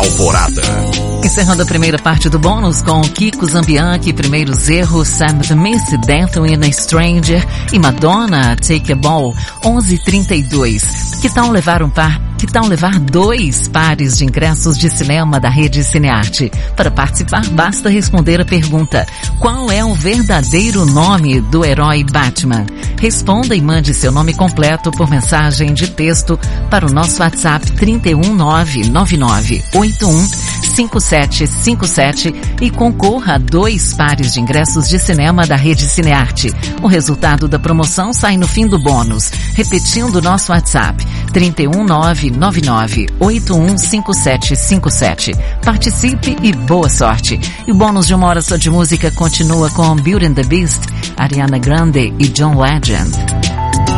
Alvorada. Encerrando a primeira parte do bônus com Kiko Zambianchi, Primeiros Erros, Sam Smith, Death in a Stranger e Madonna, Take a Ball, 11h32. Que tal levar 2 pares de ingressos de cinema da Rede Cinearte? Para participar, basta responder a pergunta: qual é o verdadeiro nome do herói Batman? Responda e mande seu nome completo por mensagem de texto para o nosso WhatsApp 31999815757 e concorra a 2 pares de ingressos de cinema da Rede Cinearte. O resultado da promoção sai no fim do bônus. Repetindo o nosso WhatsApp 31999815757. Participe e boa sorte. E o bônus de 1 hora só de música continua com Beauty and the Beast, Ariana Grande e John Legend.